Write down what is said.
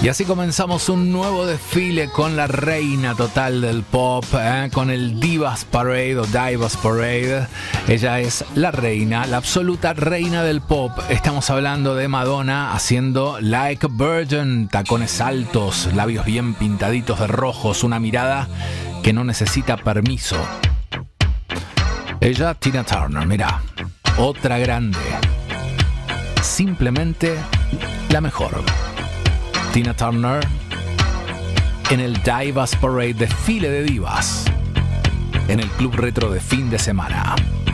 Y así comenzamos un nuevo desfile con la reina total del pop, con el Divas Parade o Divas Parade. Ella es la reina, la absoluta reina del pop. Estamos hablando de Madonna haciendo Like a Virgin, tacones altos, labios bien pintaditos de rojos, una mirada que no necesita permiso. Ella, Tina Turner, mirá, otra grande. Simplemente la mejor. Tina Turner en el Divas Parade, desfile de divas, en el Club Retro de fin de semana.